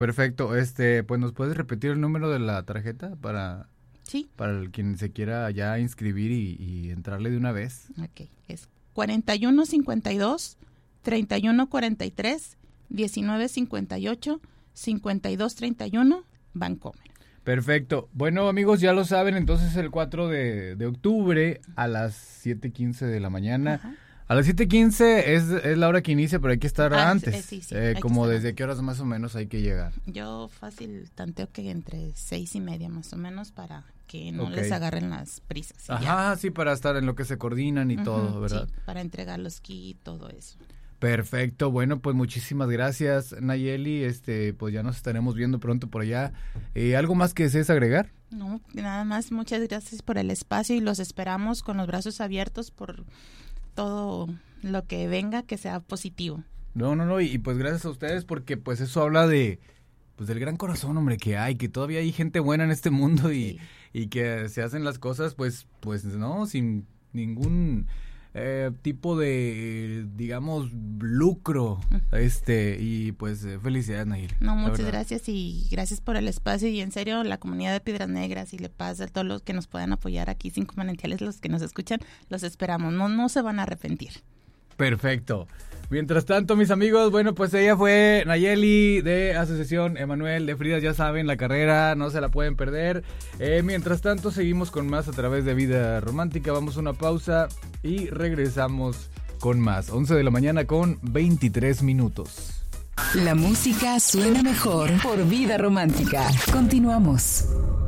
Perfecto, pues ¿nos puedes repetir el número de la tarjeta Sí. para el quien se quiera ya inscribir y entrarle de una vez? Ok, es 4152 3143 1958 5231 Vancomer. Perfecto. Bueno, amigos, ya lo saben, entonces el 4 de octubre a las 7:15 de la mañana. Ajá. A las 7:15 es la hora que inicia, pero hay que estar antes. Sí, hay como que estar desde antes. qué horas más o menos hay que llegar. Yo fácil tanteo que entre 6:30 más o menos para que no Ok. les agarren las prisas. y Ajá, sí, para estar en lo que se coordinan y ya. todo, Ujú, ¿verdad? sí, para entregar los kits y todo eso. Perfecto, bueno, pues muchísimas gracias, Nayeli, pues ya nos estaremos viendo pronto por allá. ¿Algo más que desees agregar? No, nada más, muchas gracias por el espacio y los esperamos con los brazos abiertos por todo lo que venga, que sea positivo. No, y pues gracias a ustedes porque pues eso habla del gran corazón, hombre, que hay, que todavía hay gente buena en este mundo Sí. y que se hacen las cosas pues no, sin ningún tipo de, digamos, lucro, y pues felicidades, Nayeli. No, la muchas verdad. gracias y gracias por el espacio y en serio la comunidad de Piedras Negras y Le Paz, a todos los que nos puedan apoyar aquí, Cinco Manantiales, los que nos escuchan, los esperamos, no se van a arrepentir. Perfecto. Mientras tanto, mis amigos, bueno, pues ella fue Nayeli de Asociación Emanuel de Fridas, ya saben, la carrera, no se la pueden perder. Mientras tanto, seguimos con más a través de Vida Romántica, vamos a una pausa y regresamos con más. 11 de la mañana con 23 minutos. La música suena mejor por Vida Romántica. Continuamos.